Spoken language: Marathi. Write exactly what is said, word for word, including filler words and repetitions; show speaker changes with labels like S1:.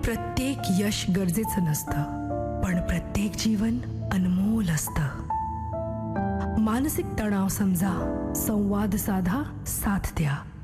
S1: प्रत्येक यश गरजेचं नसतं, पण प्रत्येक जीवन अनमोल असतं. मानसिक तणाव समजा, संवाद साधा, साथ द्या.